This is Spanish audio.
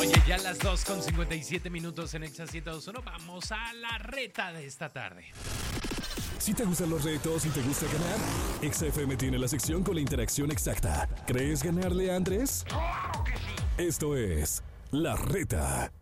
Oye, ya las 2:57 en Exa 102.1. Vamos a la reta de esta tarde. Si te gustan los retos y te gusta ganar, Exa FM tiene la sección con la interacción exacta. ¿Crees ganarle a Andrés? ¡Claro que sí! Esto es La Reta.